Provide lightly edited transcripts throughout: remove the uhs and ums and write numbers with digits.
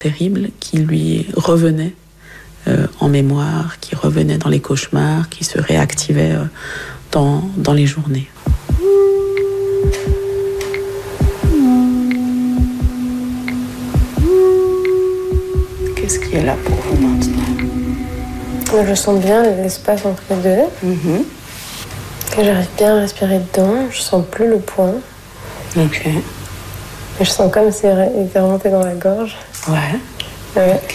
terribles qui lui revenaient en mémoire, qui revenaient dans les cauchemars, qui se réactivaient dans les journées. Qu'est-ce qui est là pour vous maintenant? Je sens bien l'espace entre les deux. Et j'arrive bien à respirer dedans. Je sens plus le poing. Ok. Mais je sens comme si il était remonté dans la gorge. Ouais. Ok.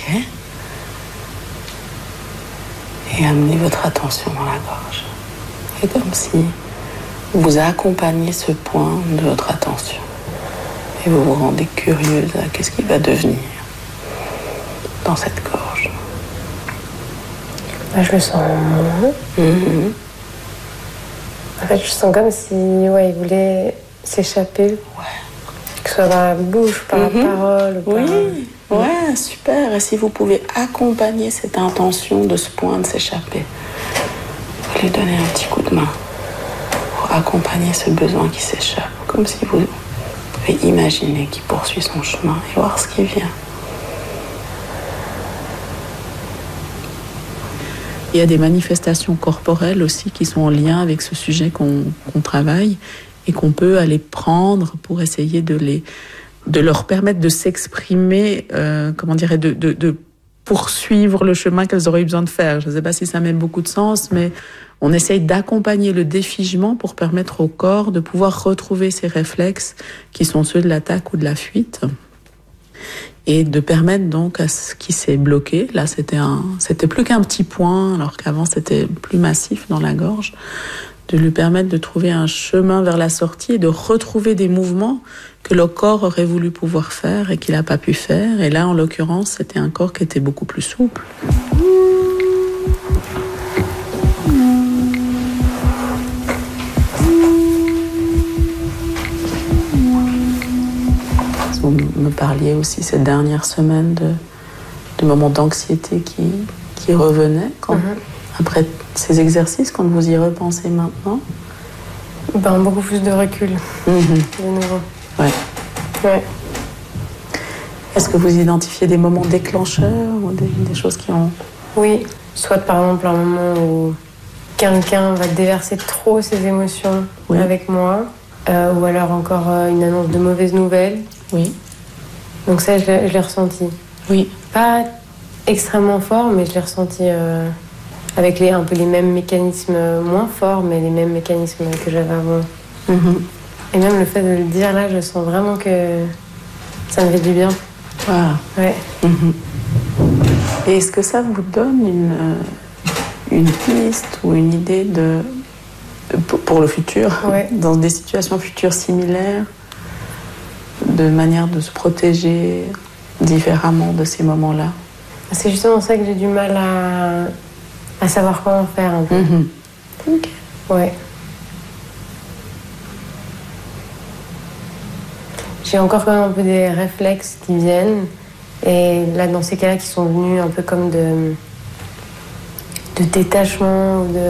Et amenez votre attention dans la gorge. Et comme si vous accompagnez ce point de votre attention. Et vous vous rendez curieuse à qu'est-ce qui va devenir dans cette gorge. Là, je le sens moins. En fait, je sens comme si il voulait s'échapper. Ouais. Que ce soit dans la bouche, par la parole. Ou Oui. Ouais, super. Et si vous pouvez accompagner cette intention de ce point de s'échapper, vous lui donnez un petit coup de main pour accompagner ce besoin qui s'échappe, comme si vous pouvez imaginer qu'il poursuit son chemin et voir ce qui vient. Il y a des manifestations corporelles aussi qui sont en lien avec ce sujet qu'on travaille et qu'on peut aller prendre pour essayer de leur permettre de s'exprimer, de poursuivre le chemin qu'elles auraient eu besoin de faire. Je ne sais pas si ça met beaucoup de sens, mais on essaye d'accompagner le défigement pour permettre au corps de pouvoir retrouver ses réflexes qui sont ceux de l'attaque ou de la fuite. Et de permettre donc à ce qui s'est bloqué, là c'était plus qu'un petit point, alors qu'avant c'était plus massif dans la gorge, de lui permettre de trouver un chemin vers la sortie et de retrouver des mouvements que le corps aurait voulu pouvoir faire et qu'il n'a pas pu faire. Et là, en l'occurrence, c'était un corps qui était beaucoup plus souple. Vous me parliez aussi ces dernières semaines de moments d'anxiété qui revenaient après ces exercices, quand vous y repensez maintenant. Beaucoup plus de recul, de nouveau. Ouais. Est-ce que vous identifiez des moments déclencheurs ou des choses qui ont... Oui, soit par exemple un moment où quelqu'un va déverser trop ses émotions avec moi, ou alors encore une annonce de mauvaises nouvelles. Oui. Donc ça, je l'ai ressenti. Oui. Pas extrêmement fort, mais je l'ai ressenti avec un peu les mêmes mécanismes, moins forts, mais les mêmes mécanismes que j'avais avant. Et même le fait de le dire là, je sens vraiment que ça me fait du bien. Wow. Ouais. Et est-ce que ça vous donne une piste ou une idée pour le futur, dans des situations futures similaires, de manière de se protéger différemment de ces moments-là? C'est justement ça que j'ai du mal à savoir comment faire un peu. Ok. Ouais. J'ai encore quand même un peu des réflexes qui viennent. Et là, dans ces cas-là, qui sont venus un peu comme de détachement ou de